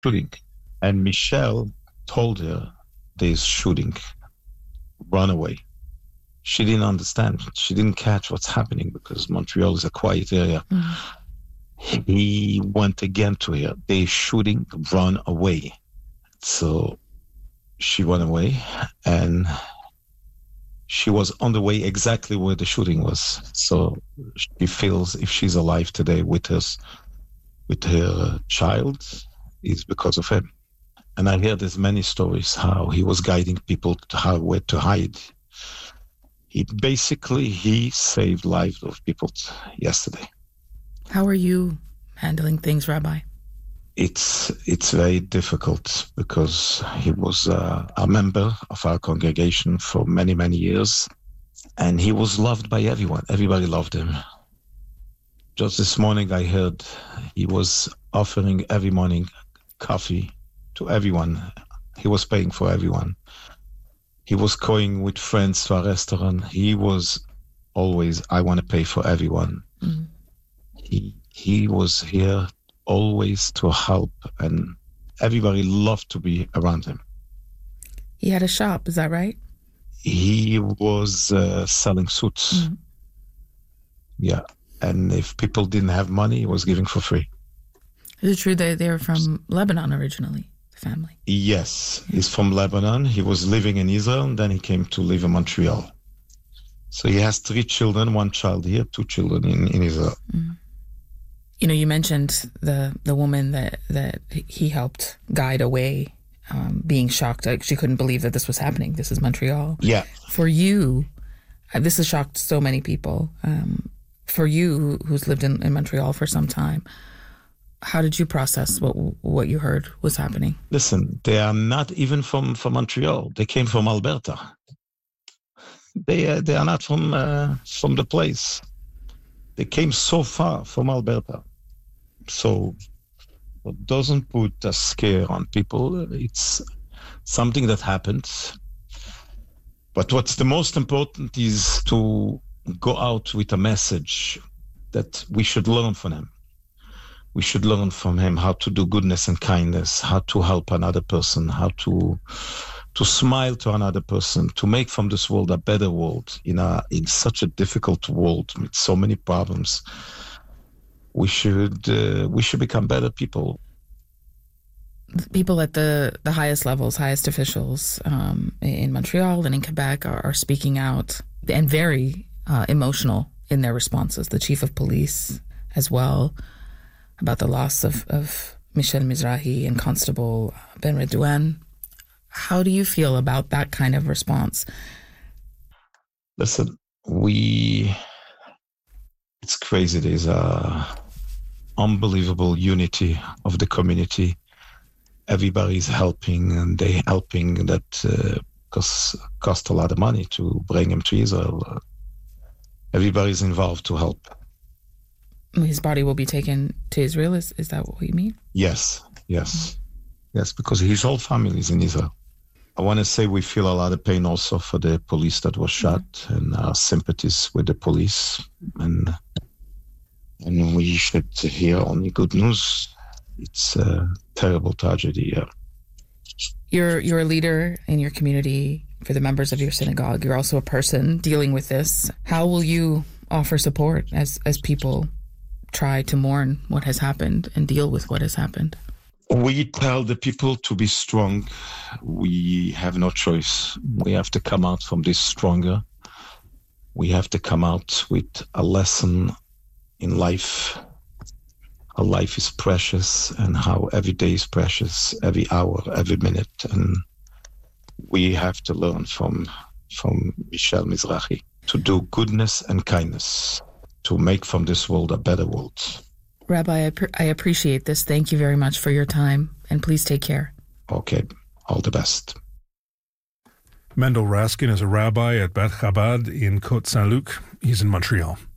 shooting. And Michelle told her, there's shooting, run away. She didn't understand. She didn't catch what's happening because Montreal is a quiet area. He went again to her, there's shooting, run away. So she ran away, and she was on the way exactly where the shooting was. So she feels if she's alive today with us, with her child, it's because of him. And I hear there's many stories how he was guiding people to where to hide. He saved lives of people yesterday. How are you handling things, Rabbi? It's very difficult because he was a member of our congregation for many, many years, and he was loved by everyone. Everybody loved him. Just this morning, I heard he was offering every morning coffee to everyone. He was paying for everyone. He was going with friends to a restaurant. He was always, I want to pay for everyone. Mm-hmm. He was here always to help, and everybody loved to be around him. He had a shop, is that right? He was selling suits. Mm-hmm. Yeah, and if people didn't have money, he was giving for free. Is it true that they were from Lebanon originally, the family? Yes, he's from Lebanon. He was living in Israel, and then he came to live in Montreal. So he has 3 children, 1 child here, 2 children in Israel. Mm-hmm. You know, you mentioned the woman that he helped guide away, being shocked. Like, she couldn't believe that this was happening. This is Montreal. Yeah. For you, this has shocked so many people. For you, who's lived in Montreal for some time, how did you process what you heard was happening? Listen, they are not even from Montreal. They came from Alberta. They are not from the place. They came so far from Alberta. So it doesn't put a scare on people. It's something that happens. But what's the most important is to go out with a message that we should learn from him. We should learn from him how to do goodness and kindness, how to help another person, how to smile to another person, to make from this world a better world in such a difficult world with so many problems. We should become better people. People at the highest levels, highest officials in Montreal and in Quebec are speaking out and very emotional in their responses. The chief of police as well, about the loss of Michel Mizrahi and Constable Ben Redouane. How do you feel about that kind of response? Listen, it's crazy. There's a unbelievable unity of the community. Everybody's helping, and they helping that cost a lot of money to bring him to Israel. Everybody's involved to help. His body will be taken to Israel? Is that what you mean? Yes, because his whole family is in Israel. I want to say we feel a lot of pain also for the police that was shot, and our sympathies with the police. And we should hear only good news. It's a terrible tragedy. Yeah. You're a leader in your community for the members of your synagogue. You're also a person dealing with this. How will you offer support as people try to mourn what has happened and deal with what has happened? We tell the people to be strong. We have no choice. We have to come out from this stronger. We have to come out with a lesson in life. How life is precious and how every day is precious, every hour, every minute. And we have to learn from Michel Mizrahi to do goodness and kindness, to make from this world a better world. Rabbi, I appreciate this. Thank you very much for your time, and please take care. Okay, all the best. Mendel Raskin is a rabbi at Beth Chabad in Côte Saint-Luc. He's in Montreal.